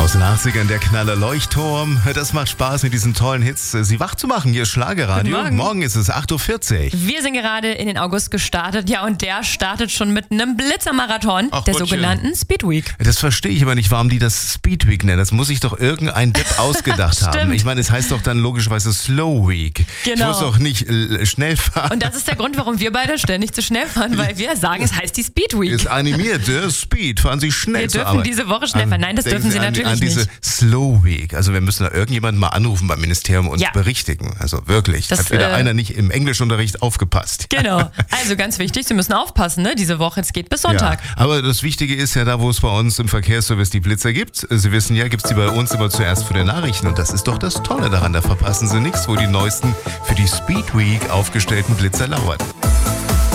Aus den 80ern der Knaller Leuchtturm. Das macht Spaß mit diesen tollen Hits. Sie wach zu machen, hier ist Schlagerradio. Guten Morgen. Morgen ist es 8.40 Uhr. Wir sind gerade in den August gestartet. Ja, und der startet schon mit einem Blitzermarathon, Ach der Gottchen. sogenannten Speed Week. Das verstehe ich aber nicht, warum die das Speed Week nennen. Das muss sich doch irgendein Depp ausgedacht haben. Stimmt. Ich meine, es heißt doch dann logischerweise Slow Week. Genau. Ich muss doch nicht schnell fahren. Und das ist der Grund, warum wir beide ständig zu schnell fahren, weil wir sagen, es heißt die Speed Week. Ist animiert, Speed, fahren Sie schnell Wir zur dürfen Arbeit. diese Woche schnell fahren. Nein, das Denken dürfen Sie natürlich an diese nicht. Slow Week. Also wir müssen da irgendjemanden mal anrufen beim Ministerium und uns Ja. berichtigen. Also wirklich. Das, Hat wieder einer nicht im Englischunterricht aufgepasst. Genau. Also ganz wichtig, Sie müssen aufpassen, ne? Diese Woche, es geht bis Sonntag. Ja, aber das Wichtige ist ja da, wo es bei uns im Verkehrsservice die Blitzer gibt. Sie wissen ja, gibt es die bei uns immer zuerst für die Nachrichten. Und das ist doch das Tolle daran. Da verpassen Sie nichts, wo die neuesten für die Speed Week aufgestellten Blitzer lauern.